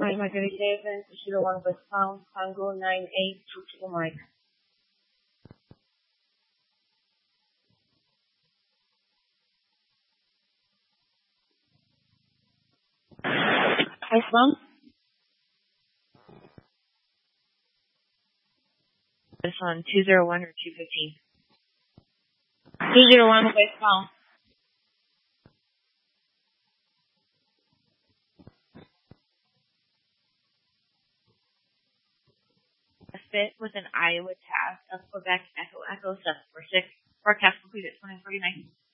Hi, Margaret 11, Kilo 1 West Pound, Tango 98, to the mic. Westbound? This on 201 or 215? 201 Westbound. A fit with an Iowa task of Quebec Echo Echo 746. Forecast completed 2049.